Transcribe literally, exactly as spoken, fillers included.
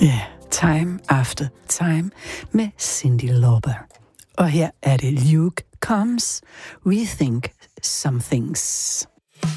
Yeah, Time After Time med Cyndi Lauper. Og her er det Luke Combs, Rethink Some Things.